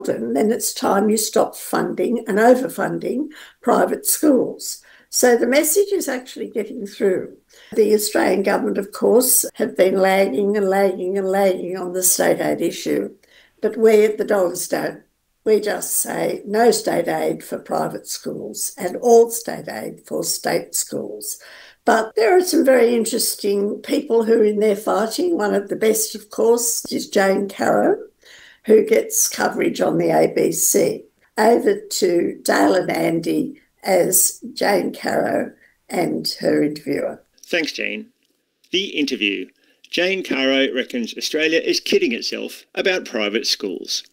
then it's time you stop funding and overfunding private schools. So the message is actually getting through. The Australian government, of course, have been lagging and lagging and lagging on the state aid issue. But we at the Dogs don't. We just say no state aid for private schools and all state aid for state schools. But there are some very interesting people who are in there fighting. One of the best, of course, is Jane Caro, who gets coverage on the ABC. Over to Dale and Andy as Jane Caro and her interviewer. Thanks, Jane. The interview. Jane Caro reckons Australia is kidding itself about private schools.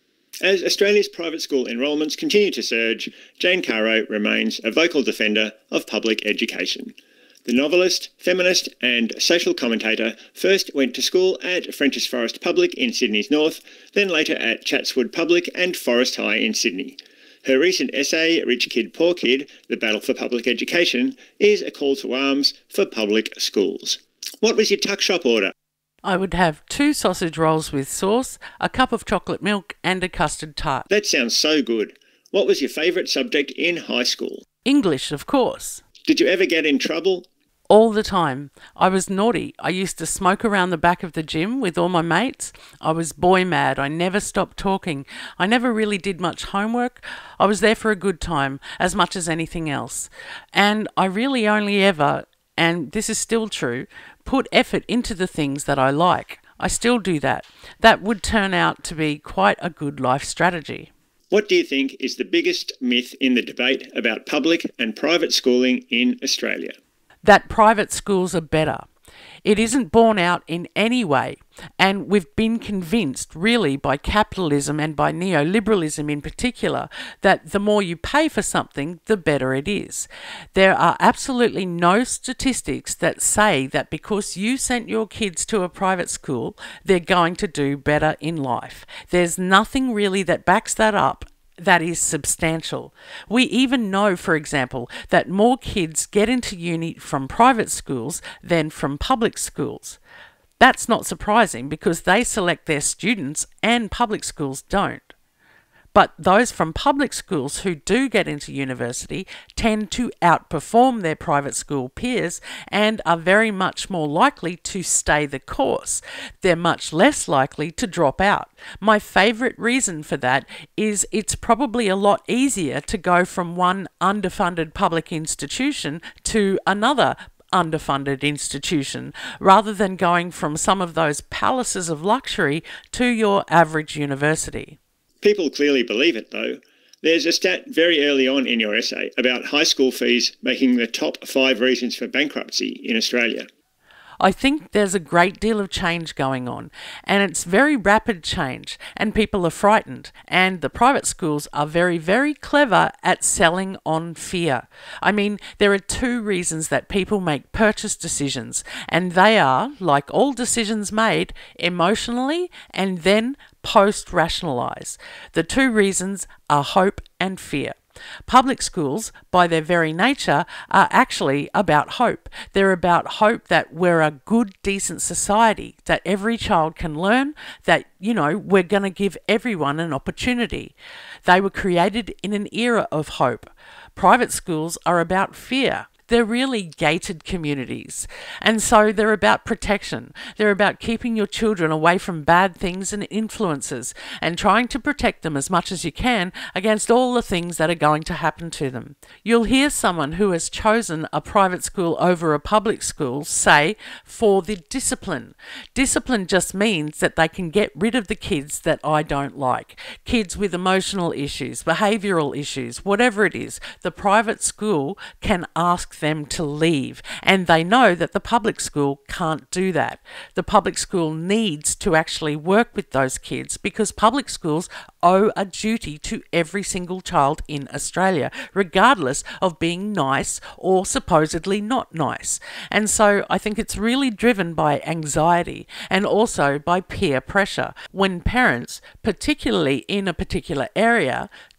As Australia's private school enrolments continue to surge, Jane Caro remains a vocal defender of public education. The novelist, feminist and social commentator first went to school at Frenchs Forest Public in Sydney's north, then later at Chatswood Public and Forest High in Sydney. Her recent essay, Rich Kid, Poor Kid, The Battle for Public Education, is a call to arms for public schools. What was your tuck shop order? I would have 2 sausage rolls with sauce, a cup of chocolate milk and a custard tart. That sounds so good. What was your favourite subject in high school? English, of course. Did you ever get in trouble? All the time. I was naughty. I used to smoke around the back of the gym with all my mates. I was boy mad. I never stopped talking. I never really did much homework. I was there for a good time, as much as anything else. And I really only ever, and this is still true, put effort into the things that I like. I still do that. That would turn out to be quite a good life strategy. What do you think is the biggest myth in the debate about public and private schooling in Australia? That private schools are better. It isn't borne out in any way, and we've been convinced, really, by capitalism and by neoliberalism in particular, that the more you pay for something, the better it is. There are absolutely no statistics that say that because you sent your kids to a private school, they're going to do better in life. There's nothing really that backs that up that is substantial. We even know, for example, that more kids get into uni from private schools than from public schools. That's not surprising because they select their students and public schools don't. But those from public schools who do get into university tend to outperform their private school peers and are very much more likely to stay the course. They're much less likely to drop out. My favourite reason for that is it's probably a lot easier to go from one underfunded public institution to another underfunded institution, rather than going from some of those palaces of luxury to your average university. People clearly believe it, though. There's a stat very early on in your essay about high school fees making the top 5 reasons for bankruptcy in Australia. I think there's a great deal of change going on, and it's very rapid change, and people are frightened, and the private schools are very, very clever at selling on fear. I mean, there are 2 reasons that people make purchase decisions, and they are, like all decisions made, emotionally and then post-rationalise. The 2 reasons are hope and fear. Public schools, by their very nature, are actually about hope. They're about hope that we're a good, decent society, that every child can learn, that, we're going to give everyone an opportunity. They were created in an era of hope. Private schools are about fear. They're really gated communities, and so they're about protection. They're about keeping your children away from bad things and influences and trying to protect them as much as you can against all the things that are going to happen to them. You'll hear someone who has chosen a private school over a public school say, for the discipline. Discipline just means that they can get rid of the kids that I don't like. Kids with emotional issues, behavioural issues, whatever it is. The private school can ask them to leave, and they know that the public school can't do that. The public school needs to actually work with those kids because public schools owe a duty to every single child in Australia, regardless of being nice or supposedly not nice. And so I think it's really driven by anxiety and also by peer pressure. When parents, particularly in a particular area,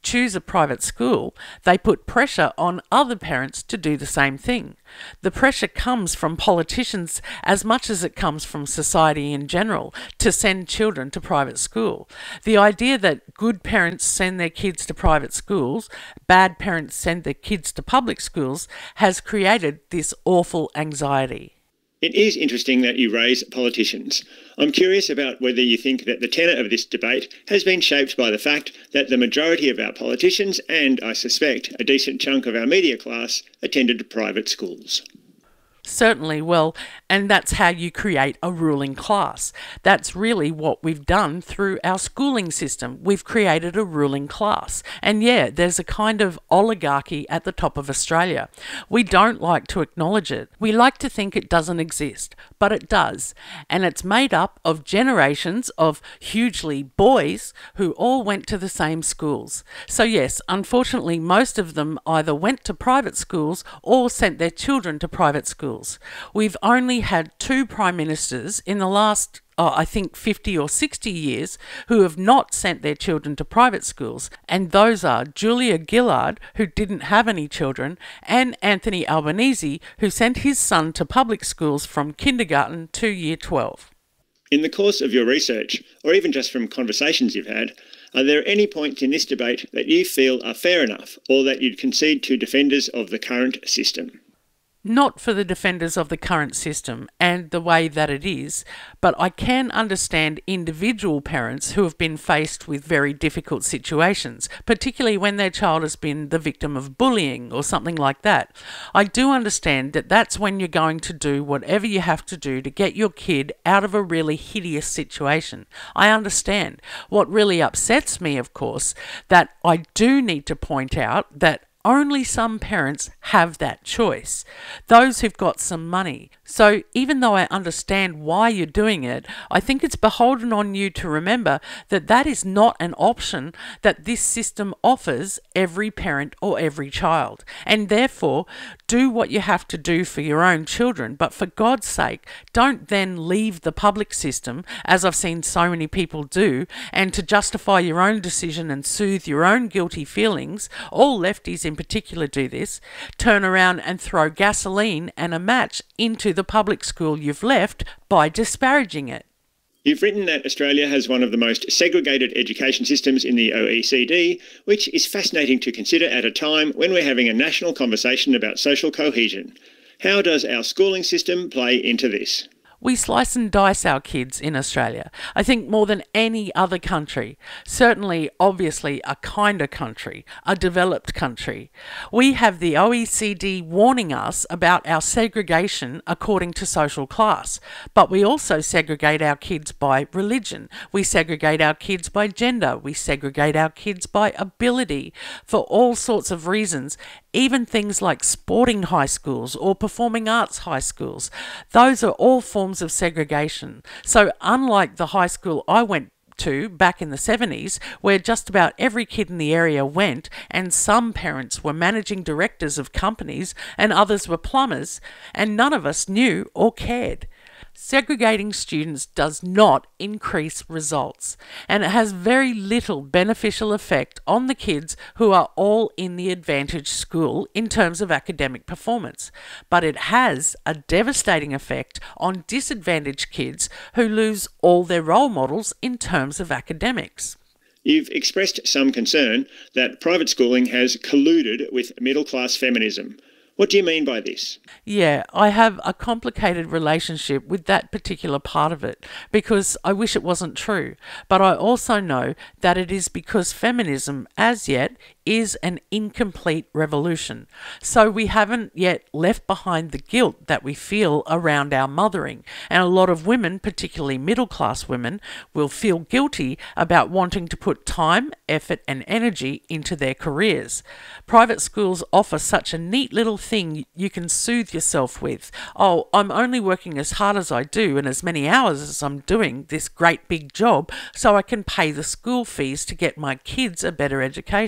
choose a private school, they put pressure on other parents to do the same thing. The pressure comes from politicians as much as it comes from society in general to send children to private school. The idea that good parents send their kids to private schools, bad parents send their kids to public schools, has created this awful anxiety. It is interesting that you raise politicians. I'm curious about whether you think that the tenor of this debate has been shaped by the fact that the majority of our politicians, and I suspect a decent chunk of our media class, attended private schools. Certainly, well, and that's how you create a ruling class. That's really what we've done through our schooling system. We've created a ruling class. And yeah, there's a kind of oligarchy at the top of Australia. We don't like to acknowledge it. We like to think it doesn't exist, but it does. And it's made up of generations of hugely boys who all went to the same schools. So yes, unfortunately, most of them either went to private schools or sent their children to private schools. We've only had 2 prime ministers in the last, I think 50 or 60 years who have not sent their children to private schools, and those are Julia Gillard, who didn't have any children, and Anthony Albanese, who sent his son to public schools from kindergarten to year 12. In the course of your research, or even just from conversations you've had, are there any points in this debate that you feel are fair enough, or that you'd concede to defenders of the current system? Not for the defenders of the current system and the way that it is, but I can understand individual parents who have been faced with very difficult situations, particularly when their child has been the victim of bullying or something like that. I do understand that that's when you're going to do whatever you have to do to get your kid out of a really hideous situation. I understand. What really upsets me, of course, that I do need to point out that only some parents have that choice, those who've got some money. So even though I understand why you're doing it, I think it's beholden on you to remember that that is not an option that this system offers every parent or every child. And therefore, do what you have to do for your own children, but for God's sake, don't then leave the public system, as I've seen so many people do, and to justify your own decision and soothe your own guilty feelings. All lefties in particular do this, turn around and throw gasoline and a match into the public school you've left by disparaging it. You've written that Australia has one of the most segregated education systems in the OECD, which is fascinating to consider at a time when we're having a national conversation about social cohesion. How does our schooling system play into this? We slice and dice our kids in Australia, I think more than any other country. Certainly, obviously, a kinder country, a developed country. We have the OECD warning us about our segregation according to social class, but we also segregate our kids by religion. We segregate our kids by gender. We segregate our kids by ability for all sorts of reasons. Even things like sporting high schools or performing arts high schools. Those are all forms of segregation. So unlike the high school I went to back in the 70s, where just about every kid in the area went, and some parents were managing directors of companies and others were plumbers, and none of us knew or cared. Segregating students does not increase results, and it has very little beneficial effect on the kids who are all in the advantaged school in terms of academic performance. But it has a devastating effect on disadvantaged kids who lose all their role models in terms of academics. You've expressed some concern that private schooling has colluded with middle-class feminism. What do you mean by this? Yeah, I have a complicated relationship with that particular part of it because I wish it wasn't true. But I also know that it is because feminism, as yet, is an incomplete revolution. So we haven't yet left behind the guilt that we feel around our mothering. And a lot of women, particularly middle-class women, will feel guilty about wanting to put time, effort and energy into their careers. Private schools offer such a neat little thing you can soothe yourself with. Oh, I'm only working as hard as I do and as many hours as I'm doing this great big job so I can pay the school fees to get my kids a better education.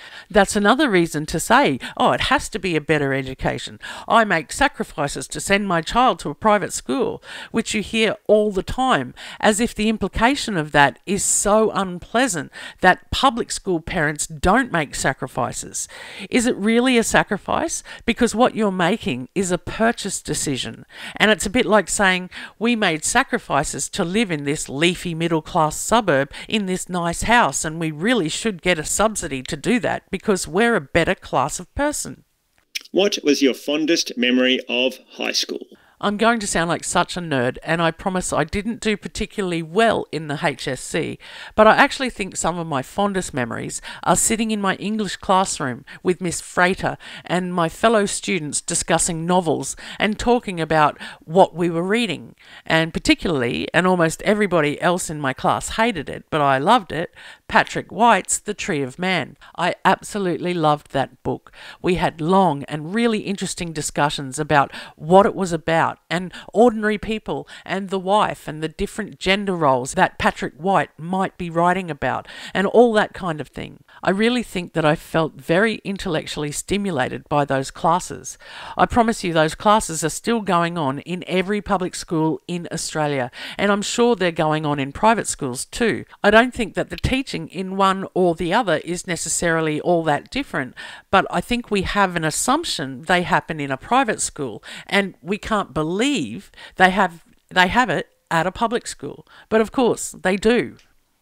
That's another reason to say, oh, it has to be a better education. I make sacrifices to send my child to a private school, which you hear all the time, as if the implication of that is so unpleasant that public school parents don't make sacrifices. Is it really a sacrifice? Because what you're making is a purchase decision. And it's a bit like saying, we made sacrifices to live in this leafy middle-class suburb in this nice house, and we really should get a subsidy to do that because we're a better class of person. What was your fondest memory of high school? I'm going to sound like such a nerd, and I promise I didn't do particularly well in the HSC, but I actually think some of my fondest memories are sitting in my English classroom with Miss Frater and my fellow students discussing novels and talking about what we were reading. And particularly, and almost everybody else in my class hated it, but I loved it, Patrick White's The Tree of Man. I absolutely loved that book. We had long and really interesting discussions about what it was about and ordinary people and the wife and the different gender roles that Patrick White might be writing about and all that kind of thing. I really think that I felt very intellectually stimulated by those classes. I promise you those classes are still going on in every public school in Australia, and I'm sure they're going on in private schools too. I don't think that the teaching in one or the other is necessarily all that different, but I think we have an assumption they happen in a private school, and we can't believe they have it at a public school. But of course, they do.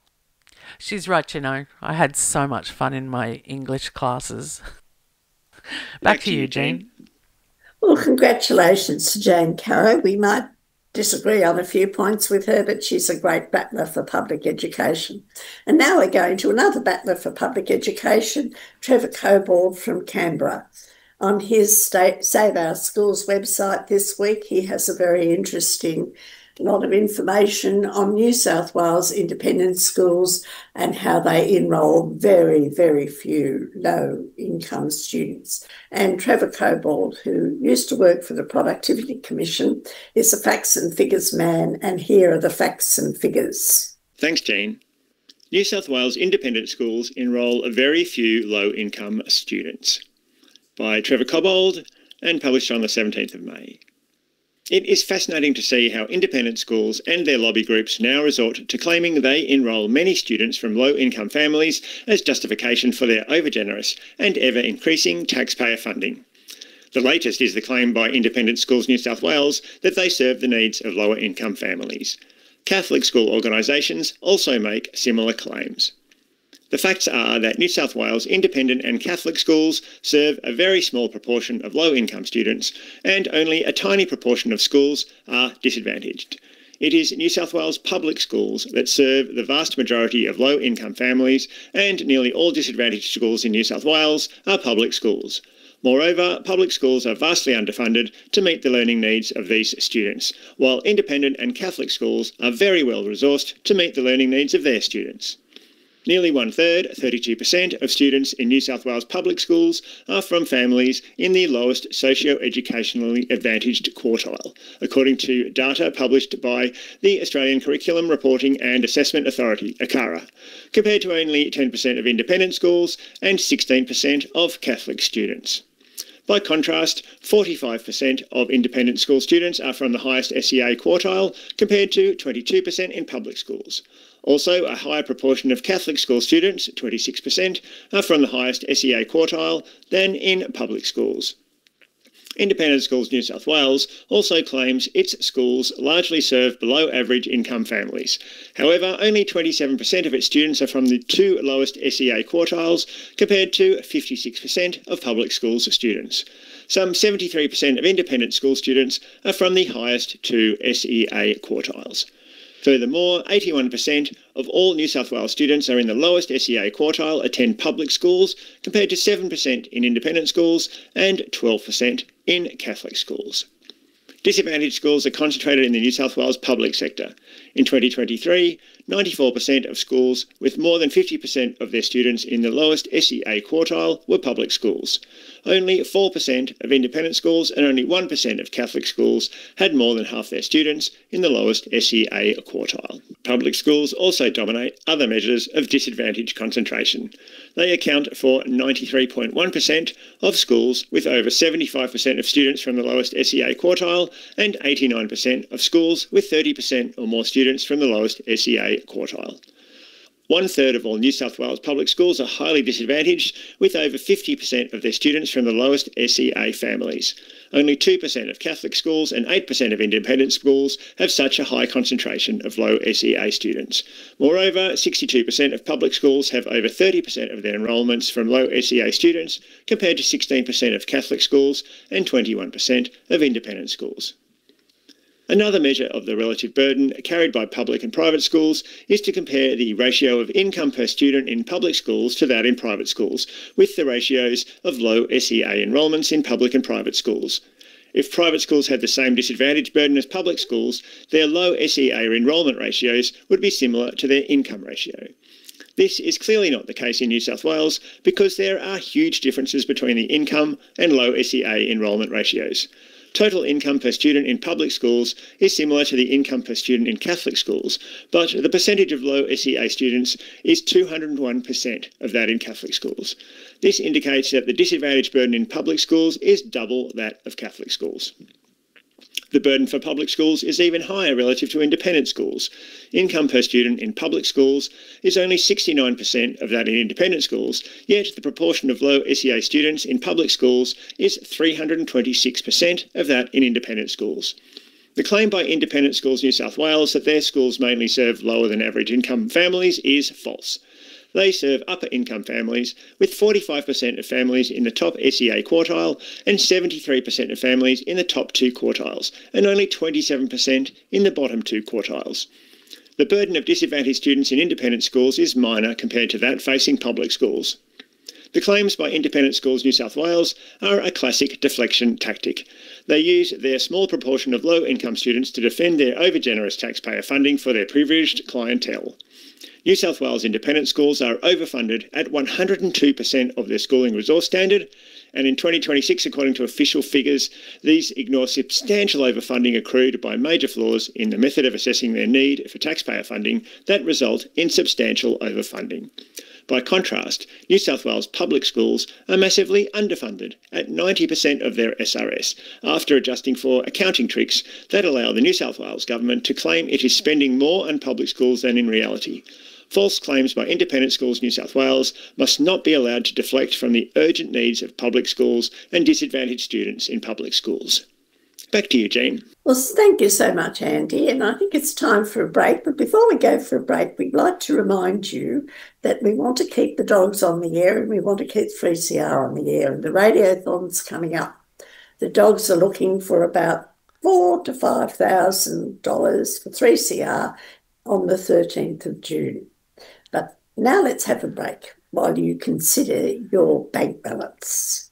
She's right, you know. I had so much fun in my English classes. Back to you, Jean. Well, congratulations to Jane Caro. We might disagree on a few points with her, but she's a great battler for public education. And now we're going to another battler for public education, Trevor Cobbold from Canberra. On his Save Our Schools website this week, he has a very interesting lot of information on New South Wales independent schools and how they enrol very, very few low-income students. And Trevor Cobbold, who used to work for the Productivity Commission, is a facts and figures man, and here are the facts and figures. Thanks, Jean. New South Wales independent schools enrol a very few low-income students. By Trevor Cobbold and published on the 17th of May. It is fascinating to see how independent schools and their lobby groups now resort to claiming they enrol many students from low-income families as justification for their overgenerous and ever-increasing taxpayer funding. The latest is the claim by Independent Schools New South Wales that they serve the needs of lower-income families. Catholic school organisations also make similar claims. The facts are that New South Wales independent and Catholic schools serve a very small proportion of low-income students, and only a tiny proportion of schools are disadvantaged. It is New South Wales public schools that serve the vast majority of low-income families, and nearly all disadvantaged schools in New South Wales are public schools. Moreover, public schools are vastly underfunded to meet the learning needs of these students, while independent and Catholic schools are very well resourced to meet the learning needs of their students. Nearly 1/3, 32% of students in New South Wales public schools are from families in the lowest socio-educationally advantaged quartile, according to data published by the Australian Curriculum Reporting and Assessment Authority, ACARA, compared to only 10% of independent schools and 16% of Catholic students. By contrast, 45% of independent school students are from the highest SEA quartile, compared to 22% in public schools. Also, a higher proportion of Catholic school students, 26%, are from the highest SEA quartile than in public schools. Independent Schools New South Wales also claims its schools largely serve below average income families. However, only 27% of its students are from the two lowest SEA quartiles, compared to 56% of public schools students. Some 73% of independent school students are from the highest two SEA quartiles. Furthermore, 81% of all New South Wales students are in the lowest SEA quartile attend public schools, compared to 7% in independent schools and 12% in Catholic schools. Disadvantaged schools are concentrated in the New South Wales public sector. In 2023, 94% of schools with more than 50% of their students in the lowest SEA quartile were public schools. Only 4% of independent schools and only 1% of Catholic schools had more than half their students in the lowest SEA quartile. Public schools also dominate other measures of disadvantage concentration. They account for 93.1% of schools with over 75% of students from the lowest SEA quartile and 89% of schools with 30% or more students from the lowest SEA quartile. 1/3 of all New South Wales public schools are highly disadvantaged, with over 50% of their students from the lowest SEA families. Only 2% of Catholic schools and 8% of independent schools have such a high concentration of low SEA students. Moreover, 62% of public schools have over 30% of their enrolments from low SEA students, compared to 16% of Catholic schools and 21% of independent schools. Another measure of the relative burden carried by public and private schools is to compare the ratio of income per student in public schools to that in private schools, with the ratios of low SEA enrolments in public and private schools. If private schools had the same disadvantage burden as public schools, their low SEA enrolment ratios would be similar to their income ratio. This is clearly not the case in New South Wales because there are huge differences between the income and low SEA enrolment ratios. Total income per student in public schools is similar to the income per student in Catholic schools, but the percentage of low SEA students is 201% of that in Catholic schools. This indicates that the disadvantage burden in public schools is double that of Catholic schools. The burden for public schools is even higher relative to independent schools. Income per student in public schools is only 69% of that in independent schools, yet the proportion of low SEA students in public schools is 326% of that in independent schools. The claim by Independent Schools New South Wales that their schools mainly serve lower than average income families is false. They serve upper income families, with 45% of families in the top SEA quartile and 73% of families in the top 2 quartiles, and only 27% in the bottom 2 quartiles. The burden of disadvantaged students in independent schools is minor compared to that facing public schools. The claims by Independent Schools New South Wales are a classic deflection tactic. They use their small proportion of low-income students to defend their overgenerous taxpayer funding for their privileged clientele. New South Wales independent schools are overfunded at 102% of their schooling resource standard, and in 2026, according to official figures, these ignore substantial overfunding accrued by major flaws in the method of assessing their need for taxpayer funding that result in substantial overfunding. By contrast, New South Wales public schools are massively underfunded at 90% of their SRS, after adjusting for accounting tricks that allow the New South Wales government to claim it is spending more on public schools than in reality. False claims by Independent Schools New South Wales must not be allowed to deflect from the urgent needs of public schools and disadvantaged students in public schools. Back to you, Jean. Well, thank you so much, Andy. And I think it's time for a break. But before we go for a break, we'd like to remind you that we want to keep the dogs on the air and we want to keep 3CR on the air. And the Radiothon's coming up. The dogs are looking for about $4,000 to $5,000 for 3CR on the 13th of June. But now let's have a break while you consider your bank balance.